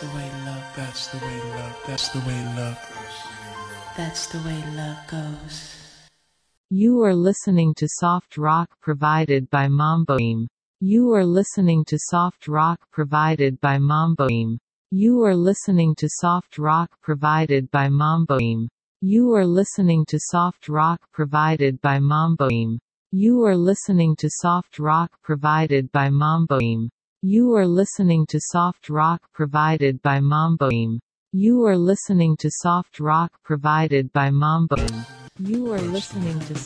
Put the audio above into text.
the way love, that's the way love, that's the way love, that's the way love goes. You are listening to soft rock provided by Mamboim. You are listening to soft rock provided by Mamboim. You are listening to soft rock provided by Mamboim. You are listening to soft rock provided by Mamboim. You are listening to soft rock provided by Mamboim. You are listening to soft rock provided by Mamboim. You are listening to soft rock provided by Mamboim. You are listening to